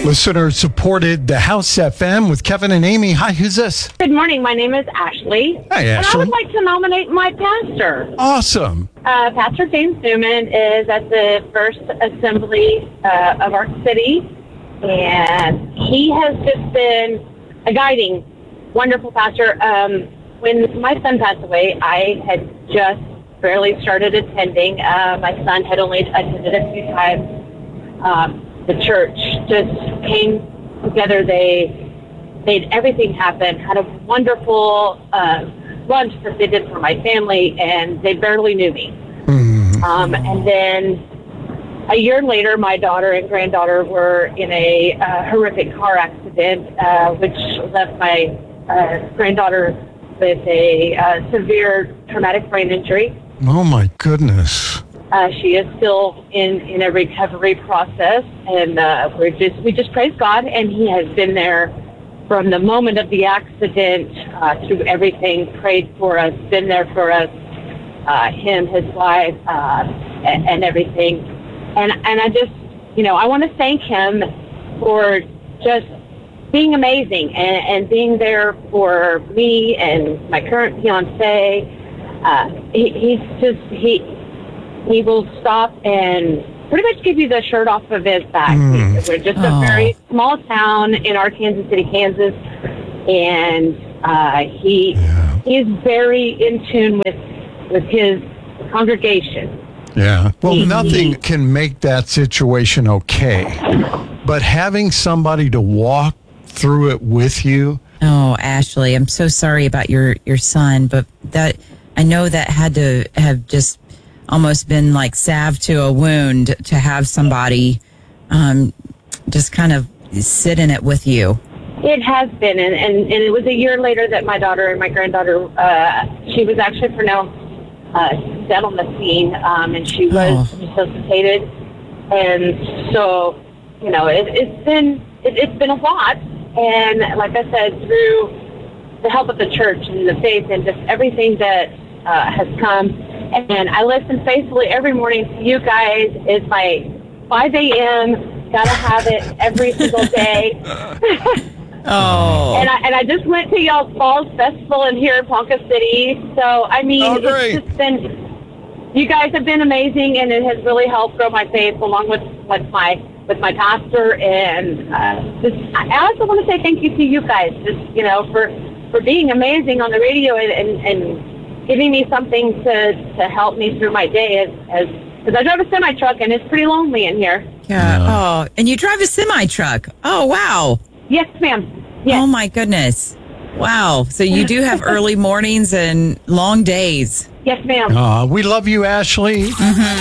Listener supported The House FM with Kevin and Amy. Hi, who's this? Good morning. My name is Ashley. Hi, And I Ashley. would like to nominate my pastor. Awesome. Pastor James Newman is at the First Assembly of our city, and he has just been a guiding, wonderful pastor. When my son passed away, I had just barely started attending. My son had only attended a few times. The church just came together. They made everything happen. Had a wonderful lunch that they did for my family, and they barely knew me. And then a year later, my daughter and granddaughter were in a horrific car accident, which left my granddaughter with a severe traumatic brain injury. Oh, my goodness. She is still in a recovery process, and we just praise God, and He has been there from the moment of the accident through everything, prayed for us, been there for us, him, his wife, and everything. And I just, I want to thank him for just being amazing and being there for me and my current fiance. He will stop and pretty much give you the shirt off of his back. We're just a very small town in our Kansas City, Kansas, and he is very in tune with his congregation. Yeah. Well, nothing can make that situation okay, but having somebody to walk through it with you. Oh, Ashley, I'm so sorry about your son, but that I know that had to have just almost been like salve to a wound to have somebody just kind of sit in it with you. It has been, and it was a year later that my daughter and my granddaughter, she was actually pronounced dead on the scene, and she was resuscitated. And so, it's been a lot. And like I said, through the help of the church and the faith and just everything that has come. And I listen faithfully every morning to you guys. It's my 5 a.m. Gotta have it every single day. And I just went to y'all's Falls Festival in here in Ponca City. So, I mean, it's just been, you guys have been amazing, and it has really helped grow my faith along with my pastor. And I also want to say thank you to you guys, just, for being amazing on the radio and giving me something to help me through my day because I drive a semi-truck and it's pretty lonely in here. Yeah. Oh, and you drive a semi-truck. Oh, wow. Yes, ma'am. Yes. Oh, my goodness. Wow. So you do have early mornings and long days. Yes, ma'am. We love you, Ashley. Mm-hmm.